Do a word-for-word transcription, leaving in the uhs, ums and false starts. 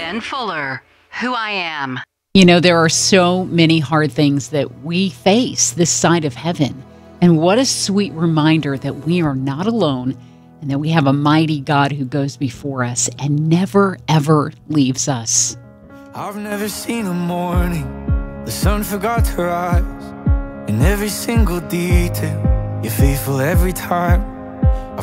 Jen Fuller, Who I Am. You know, there are so many hard things that we face this side of heaven. And what a sweet reminder that we are not alone and that we have a mighty God who goes before us and never, ever leaves us. I've never seen a morning the sun forgot to rise. In every single detail, you're faithful every time.